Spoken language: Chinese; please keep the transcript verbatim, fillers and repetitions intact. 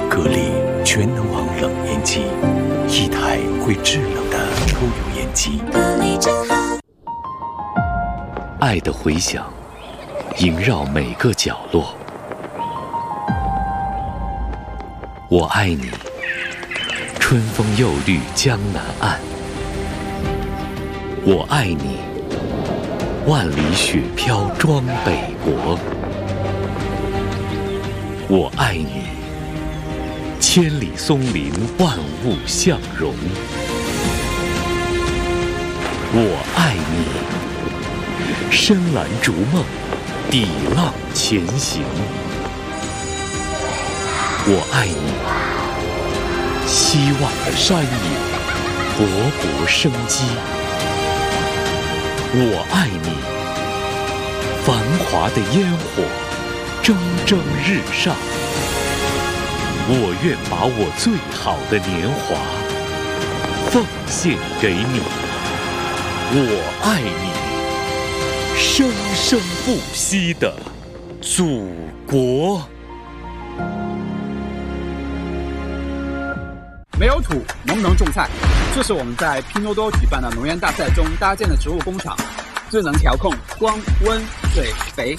格力全能王冷烟机，一台会制冷的抽油烟机。格力真好。爱的回响萦绕每个角落。我爱你，春风又绿江南岸。我爱你，万里雪飘庄北国。我爱你，千里松林万物相融。我爱你，深蓝逐梦，抵浪前行。我爱你，希望的山野，勃勃生机。我爱你，繁华的烟火，蒸蒸日上。我愿把我最好的年华奉献给你。我爱你，生生不息的祖国。 没有土，能不能种菜？这是我们在拼多多举办的农园大赛中搭建的植物工厂，智能调控光、温、水、肥